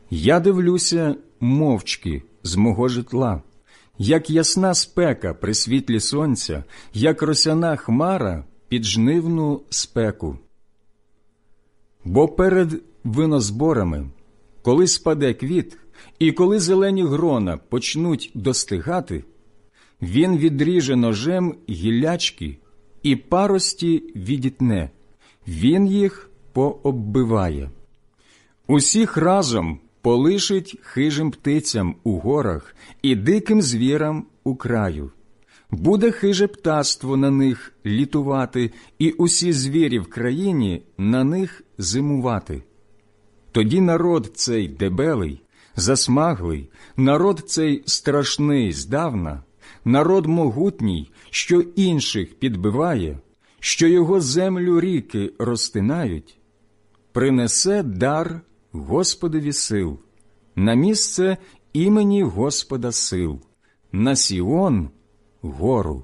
Я дивлюся мовчки з мого житла, як ясна спека при світлі сонця, як росяна хмара під жнивну спеку. Бо перед винозборами, коли спаде квіт, і коли зелені грона почнуть достигати, він відріже ножем гіллячки і парості відітне, він їх пооббиває. Усіх разом полишить хижим птицям у горах і диким звірам у краю. Буде хиже птаство на них літувати, і усі звірі в країні на них зимувати. Тоді народ цей дебелий, засмаглий, народ цей страшний здавна, народ могутній, що інших підбиває, що його землю ріки розтинають, принесе дар Господові сил, на місце імені Господа сил, на Сіон гору.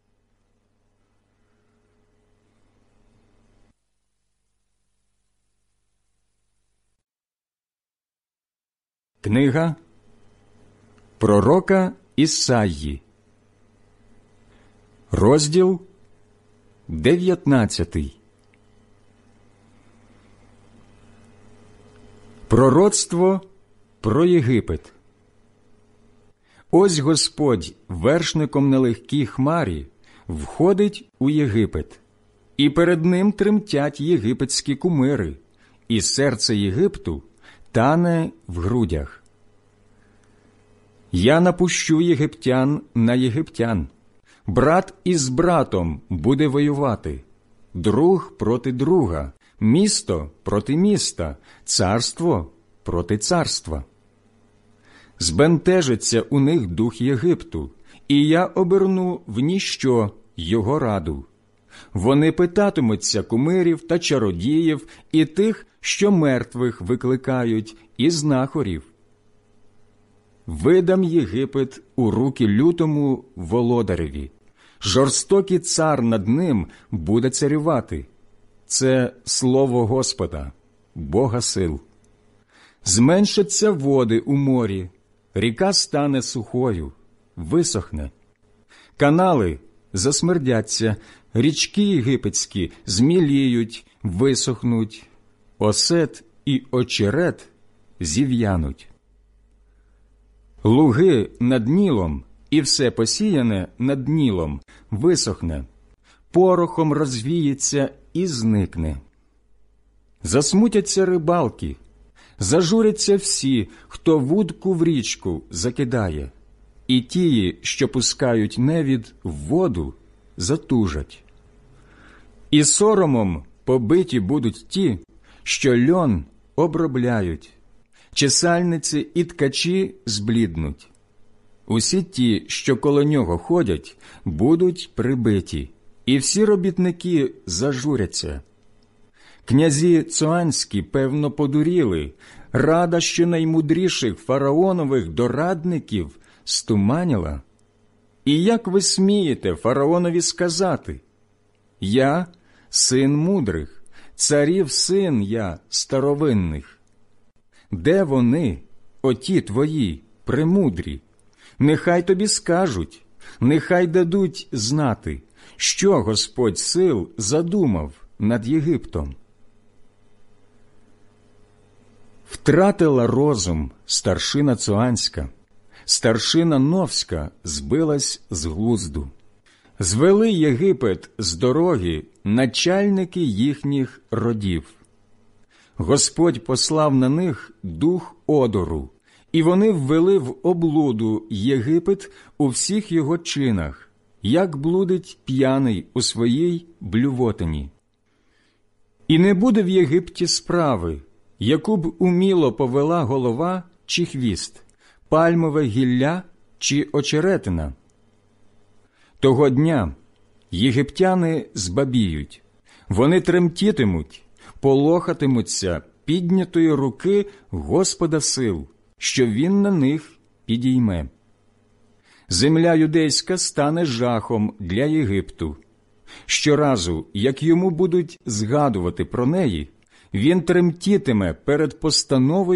Книга пророка Ісаї, розділ 19. Пророцтво про Єгипет. Ось Господь вершником на легкій хмарі входить у Єгипет, і перед ним тремтять єгипетські кумири, і серце Єгипту тане в грудях. Я напущу єгиптян на єгиптян, брат із братом буде воювати, друг проти друга, місто проти міста, царство проти царства. Збентежиться у них дух Єгипту, і я оберну в ніщо його раду. Вони питатимуться кумирів та чародіїв і тих, що мертвих викликають, і знахорів. Видам Єгипет у руки лютому володареві. Жорстокий цар над ним буде царювати. Це слово Господа, Бога сил. Зменшаться води у морі, ріка стане сухою, висохне. Канали засмердяться, річки єгипетські зміліють, висохнуть, осет і очерет зів'януть. Луги над Нілом і все посіяне над Нілом висохне, порохом розвіється і зникне. Засмутяться рибалки, зажуряться всі, хто вудку в річку закидає, і тії, що пускають невід в воду, затужать. І соромом побиті будуть ті, що льон обробляють, чесальниці і ткачі збліднуть. Усі ті, що коло нього ходять, будуть прибиті, і всі робітники зажуряться. Князі цоанські, певно, подуріли, рада щонаймудріших фараонових дорадників стуманіла. І як ви смієте фараонові сказати: «Я – син мудрих, царів син я старовинних»? Де вони, оті твої, премудрі? Нехай тобі скажуть, нехай дадуть знати, що Господь сил задумав над Єгиптом. Втратила розум старшина цоанська, старшина новська збилась з глузду. Звели Єгипет з дороги начальники їхніх родів. Господь послав на них дух одору, і вони ввели в облуду Єгипет у всіх його чинах, як блудить п'яний у своїй блювотині. І не буде в Єгипті справи, яку б уміло повела голова чи хвіст, пальмове гілля чи очеретина. Того дня єгиптяни збабіють, вони тремтітимуть, полохатимуться піднятої руки Господа сил, що він на них підійме. Земля юдейська стане жахом для Єгипту. Щоразу, як йому будуть згадувати про неї, він тремтітиме перед постановою